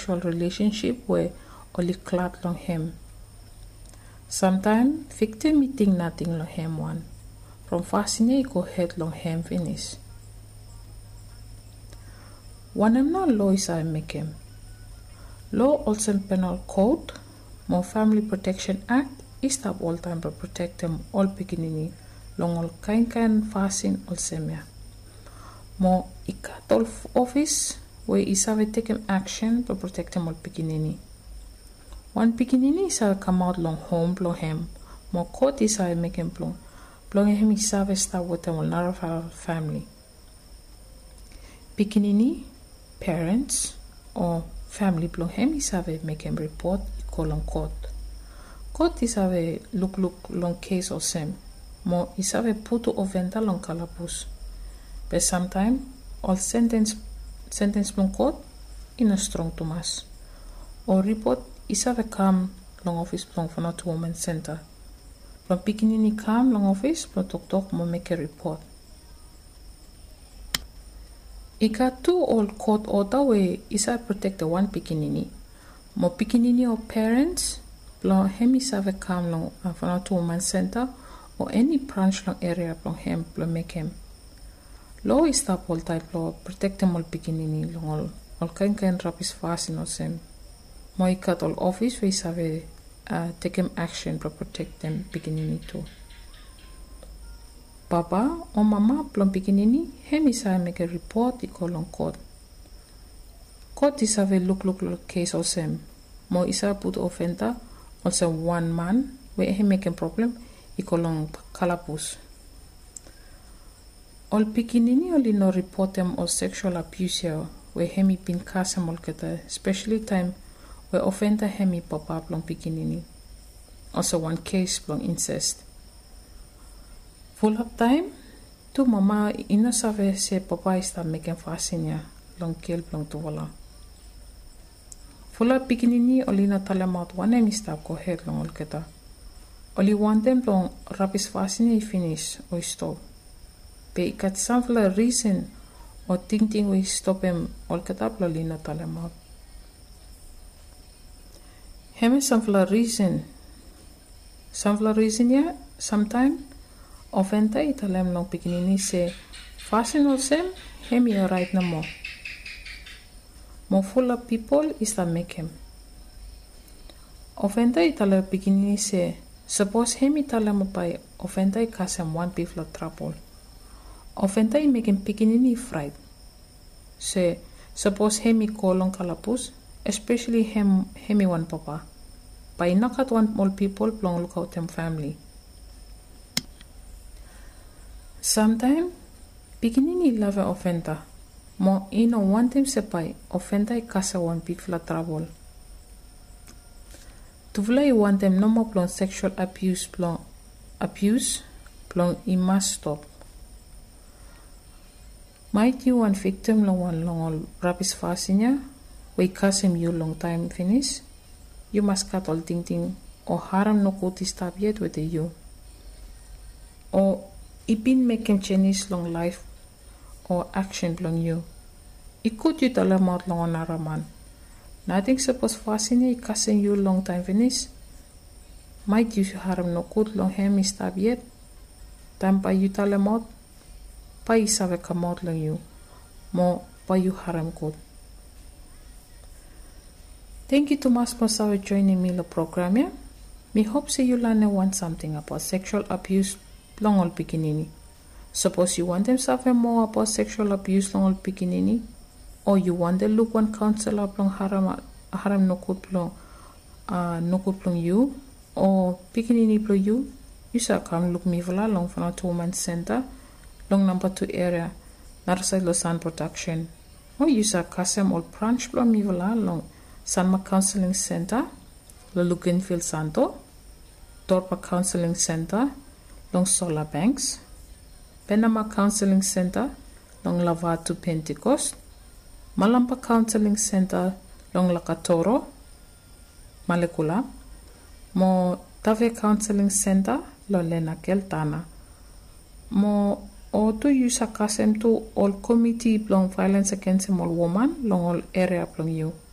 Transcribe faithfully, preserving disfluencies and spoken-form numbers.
sexual relationship where only clat long him. Sometimes victim meeting nothing long him one. From fascinate go head long him finish. One am not law is I make him. Law also penal code, more Family Protection Act is stop all time to protect them all beginning long all kind kind fasin all semia. More ikat office where is have taken action to protect them all beginning. One beginning is have come out long home blow him. More court is have make him blow. Blowing him is have start with them all not family. Beginning, parents or family blow him is have make him report call on court. Court is have a look look long case or same. More is have a put to oventa long calabus. But sometimes all sentence sentence long court in a strong to mass. Or report is have a come long office long for not woman center. From beginning come long office from talk talk more make a report. I got two old court order where is have protect the one beginning. More beginning or parents long him is have a come long for not woman center or any branch long area long him long make him. Law is stop all type law protect them all beginning long all all kind kind rap is fast in same. More cut all office we have a uh, take him action to protect them beginning too. Papa or mama plum beginning him is I make a report equal on court. Court is have a look look look case or same. More is I put offender also one man where he make a problem equal on calabus. All beginning only no report them or sexual abuse here where hemi been cast all keta, especially time where offender hemi pop up long beginning. Also one case long incest. Full up time, tu mama ino save se papa is start making fascinia long kill long to vola. Full up beginning only na talamat one name is stop go ahead long all keta. Only one them long rapis fascinia finish or stop. Be kat some reason or think think we stop him all keta ploli na talamat. Heme some reason. Some reason ya sometime offender italem long beginning say fashion or same him you right no more. More full of people is that make him. Offender italem beginning say suppose him italem by offender cause him one people trouble. Offender make him beginning fright. Say suppose him call on calabus, especially him him one papa. By knock at one more people long look out them family. Sometimes beginning love offender. More in on one time sepai offender cause one big flat trouble. To fly one them no more plon sexual abuse plon abuse plon it must stop. Might you one victim long one long all rapis fascinia we cause him you long time finish. You must cut all ting ting or haram no koti stop yet with the you. Or it been making Chinese long life or action long you. It could you tell them out long on a man. Nothing suppose fascinate cussing you long time finish. Might you haram no good long him stop yet. Time by you tell them out. Pa isave come out long you. More pa you haram good. Thank you to my sponsor for joining me in the program here. Me hope say you learn and want something about sexual abuse long all beginning. Suppose you want them suffer more about sexual abuse long all beginning, or you want them look one counselor long haram haram no good long uh no good long you or beginning long you. You shall come look me vela long for two woman center long number two area Narsai Lausanne production. Or you shall custom all branch long me vela long Sanma Counseling Center, Luganfield Santo, Dorpa Counseling Center, Long Solar Banks, Panama Counseling Center, Long Lavatu Pentecost, Malampa Counseling Center, Long Lakatoro, Malekula, Mo Tave Counseling Center, Long Lena Keltana, Mo or to use a custom to all committee long violence against all woman, long all area long you.